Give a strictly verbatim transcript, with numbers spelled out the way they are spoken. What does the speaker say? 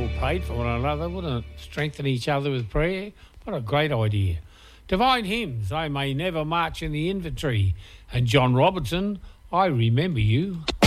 all prayed for one another, wouldn't it? Strengthen each other with prayer. What a great idea. Divine hymns, they may never march in the inventory. And John Robertson, I remember you.